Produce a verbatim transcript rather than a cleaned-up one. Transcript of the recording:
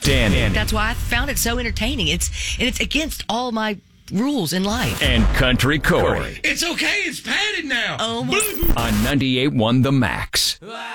Danny. That's why I found it so entertaining. It's and it's against all my rules in life. And Country Corey. It's okay. It's padded now. Oh my. On ninety-eight point one The Max.